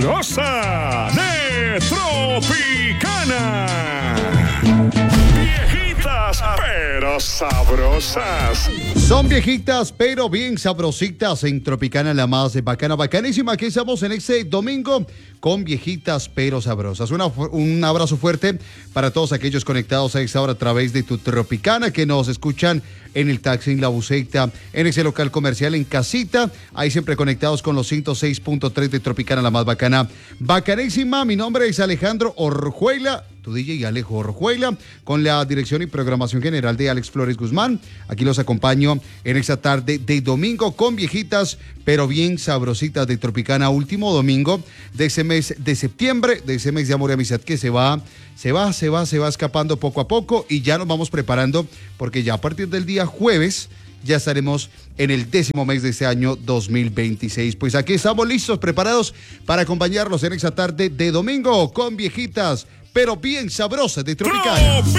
Rosa de Tropicana. Viejitas pero sabrosas. Son viejitas pero bien sabrositas en Tropicana, la más bacana, bacanísima. Aquí estamos en este domingo con viejitas pero sabrosas. Un abrazo fuerte para todos aquellos conectados a esta hora a través de tu Tropicana, que nos escuchan en el taxi, en la buseta, en ese local comercial, en casita, ahí siempre conectados con los 106.3 de Tropicana, la más bacana, bacanísima. Mi nombre es Alejandro Orjuela, tu DJ Alejo Orjuela, con la dirección y programación general de Alex Flores Guzmán. Aquí los acompaño en esta tarde de domingo con viejitas pero bien sabrositas de Tropicana, último domingo de ese mes de septiembre, de ese mes de amor y amistad que se va escapando poco a poco, y ya nos vamos preparando porque ya a partir del día jueves ya estaremos en el 10º mes de este año 2026. Pues aquí estamos listos, preparados para acompañarlos en esta tarde de domingo con viejitas pero bien sabrosas de Tropicana.